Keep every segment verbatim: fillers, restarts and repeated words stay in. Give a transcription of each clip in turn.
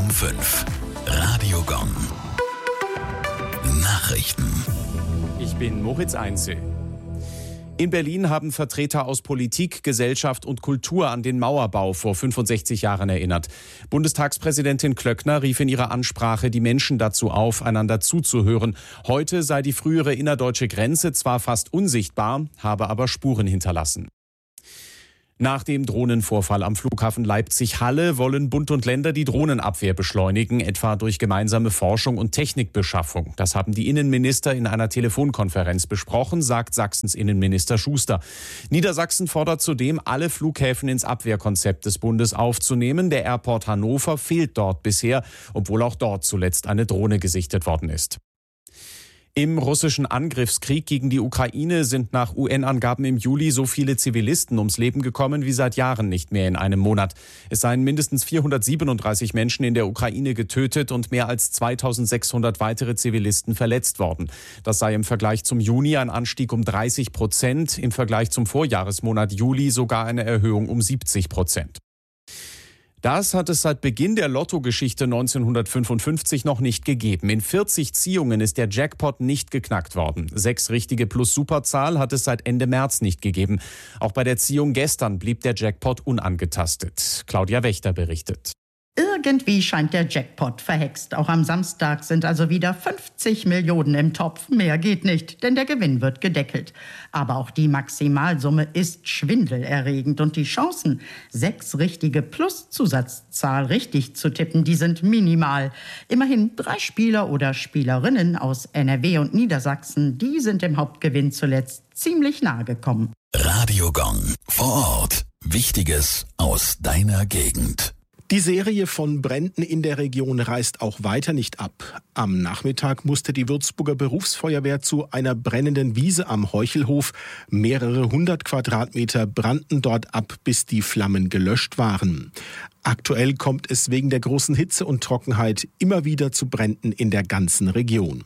um fünf. Radio Gong. Nachrichten. Ich bin Moritz Einzel. In Berlin haben Vertreter aus Politik, Gesellschaft und Kultur an den Mauerbau vor fünfundsechzig Jahren erinnert. Bundestagspräsidentin Klöckner rief in ihrer Ansprache die Menschen dazu auf, einander zuzuhören. Heute sei die frühere innerdeutsche Grenze zwar fast unsichtbar, habe aber Spuren hinterlassen. Nach dem Drohnenvorfall am Flughafen Leipzig-Halle wollen Bund und Länder die Drohnenabwehr beschleunigen, etwa durch gemeinsame Forschung und Technikbeschaffung. Das haben die Innenminister in einer Telefonkonferenz besprochen, sagt Sachsens Innenminister Schuster. Niedersachsen fordert zudem, alle Flughäfen ins Abwehrkonzept des Bundes aufzunehmen. Der Airport Hannover fehlt dort bisher, obwohl auch dort zuletzt eine Drohne gesichtet worden ist. Im russischen Angriffskrieg gegen die Ukraine sind nach U N-Angaben im Juli so viele Zivilisten ums Leben gekommen wie seit Jahren nicht mehr in einem Monat. Es seien mindestens vierhundertsiebenunddreißig Menschen in der Ukraine getötet und mehr als zweitausendsechshundert weitere Zivilisten verletzt worden. Das sei im Vergleich zum Juni ein Anstieg um dreißig Prozent, im Vergleich zum Vorjahresmonat Juli sogar eine Erhöhung um siebzig Prozent. Das hat es seit Beginn der Lottogeschichte neunzehnhundertfünfundfünfzig noch nicht gegeben. In vierzig Ziehungen ist der Jackpot nicht geknackt worden. Sechs richtige Plus-Superzahl hat es seit Ende März nicht gegeben. Auch bei der Ziehung gestern blieb der Jackpot unangetastet. Claudia Wächter berichtet. Irgendwie scheint der Jackpot verhext. Auch am Samstag sind also wieder fünfzig Millionen im Topf. Mehr geht nicht, denn der Gewinn wird gedeckelt. Aber auch die Maximalsumme ist schwindelerregend. Und die Chancen, sechs richtige Plus-Zusatzzahl richtig zu tippen, die sind minimal. Immerhin drei Spieler oder Spielerinnen aus N R W und Niedersachsen, die sind dem Hauptgewinn zuletzt ziemlich nahe gekommen. Radio Gong. Vor Ort. Wichtiges aus deiner Gegend. Die Serie von Bränden in der Region reißt auch weiter nicht ab. Am Nachmittag musste die Würzburger Berufsfeuerwehr zu einer brennenden Wiese am Heuchelhof. Mehrere hundert Quadratmeter brannten dort ab, bis die Flammen gelöscht waren. Aktuell kommt es wegen der großen Hitze und Trockenheit immer wieder zu Bränden in der ganzen Region.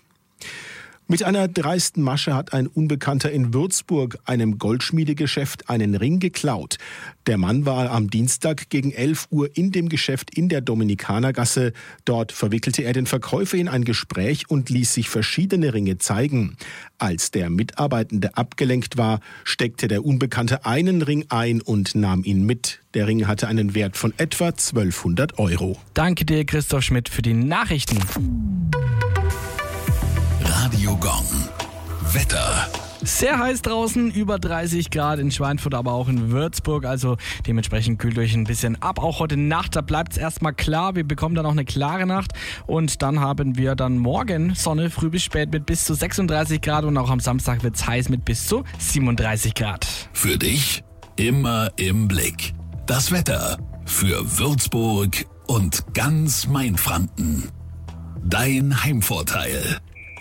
Mit einer dreisten Masche hat ein Unbekannter in Würzburg einem Goldschmiedegeschäft einen Ring geklaut. Der Mann war am Dienstag gegen elf Uhr in dem Geschäft in der Dominikanergasse. Dort verwickelte er den Verkäufer in ein Gespräch und ließ sich verschiedene Ringe zeigen. Als der Mitarbeitende abgelenkt war, steckte der Unbekannte einen Ring ein und nahm ihn mit. Der Ring hatte einen Wert von etwa zwölfhundert Euro. Danke dir, Christoph Schmidt, für die Nachrichten. Radio Gong. Wetter. Sehr heiß draußen, über dreißig Grad in Schweinfurt, aber auch in Würzburg. Also dementsprechend kühlt euch ein bisschen ab. Auch heute Nacht, da bleibt es erstmal klar. Wir bekommen dann auch eine klare Nacht. Und dann haben wir dann morgen Sonne, früh bis spät mit bis zu sechsunddreißig Grad. Und auch am Samstag wird es heiß mit bis zu siebenunddreißig Grad. Für dich immer im Blick. Das Wetter für Würzburg und ganz Mainfranken. Dein Heimvorteil.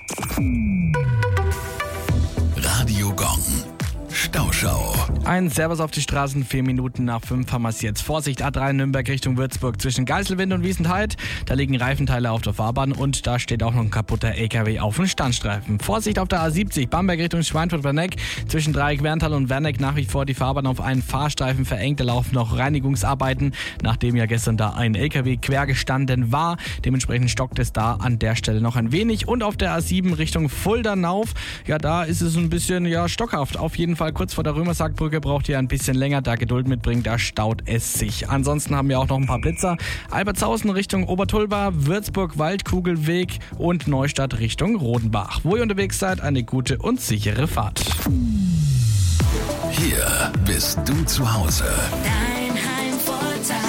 Radio Gong. Stauschau. Ein Servus auf die Straßen, vier Minuten nach fünf haben wir es jetzt. Vorsicht, A drei Nürnberg Richtung Würzburg zwischen Geiselwind und Wiesentheid. Da liegen Reifenteile auf der Fahrbahn und da steht auch noch ein kaputter L K W auf dem Standstreifen. Vorsicht auf der A siebzig, Bamberg Richtung Schweinfurt-Werneck. Zwischen Dreieck Werntal und Werneck nach wie vor die Fahrbahn auf einen Fahrstreifen verengt. Da laufen noch Reinigungsarbeiten, nachdem ja gestern da ein L K W quer gestanden war. Dementsprechend stockt es da an der Stelle noch ein wenig. Und auf der A sieben Richtung Fulda-Nauf, ja, da ist es ein bisschen ja stockhaft. Auf jeden Fall kurz vor der Römersackbrücke braucht ihr ein bisschen länger, da Geduld mitbringt, da staut es sich. Ansonsten haben wir auch noch ein paar Blitzer. Albertshausen Richtung Obertulba, Würzburg Waldkugelweg und Neustadt Richtung Rodenbach. Wo ihr unterwegs seid, eine gute und sichere Fahrt. Hier bist du zu Hause. Dein Heimvorteil.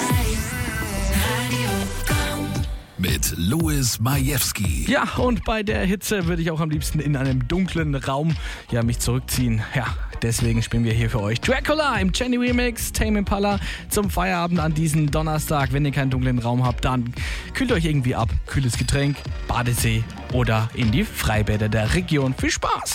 Radio Gong. Mit Louis Majewski. Ja, und bei der Hitze würde ich auch am liebsten in einem dunklen Raum ja, mich zurückziehen. Ja, deswegen spielen wir hier für euch Dracula im Jenny Remix, Tame Impala zum Feierabend an diesem Donnerstag. Wenn ihr keinen dunklen Raum habt, dann kühlt euch irgendwie ab. Kühles Getränk, Badesee oder in die Freibäder der Region. Viel Spaß!